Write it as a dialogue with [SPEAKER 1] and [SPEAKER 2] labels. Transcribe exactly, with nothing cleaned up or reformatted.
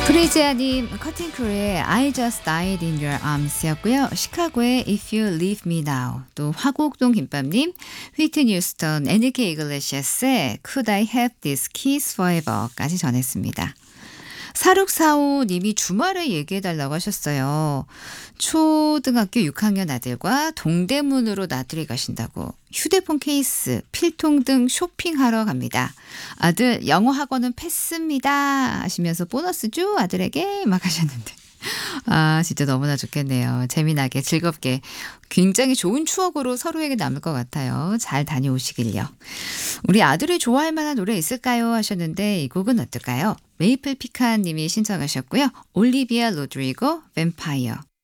[SPEAKER 1] 프리지아님, 커팅크루의 I Just Died in Your Arms였고요. 시카고의 If You Leave Me Now, 또 화곡동 김밥님, 휘트니 휴스턴, 에니케 이글레시아스의 Could I Have This Kiss Forever까지 전했습니다. 사육사오님이 주말에 얘기해달라고 하셨어요. 초등학교 육 학년 아들과 동대문으로 나들이 가신다고 휴대폰 케이스, 필통 등 쇼핑하러 갑니다. 아들 영어 학원은 패스입니다 하시면서 보너스 줘 아들에게 막 하셨는데 아 진짜 너무나 좋겠네요. 재미나게 즐겁게 굉장히 좋은 추억으로 서로에게 남을 것 같아요. 잘 다녀오시길요. 우리 아들이 좋아할 만한 노래 있을까요 하셨는데 이 곡은 어떨까요? 메이플 피칸 님이 신청하셨고요. 올리비아 로드리고 뱀파이어.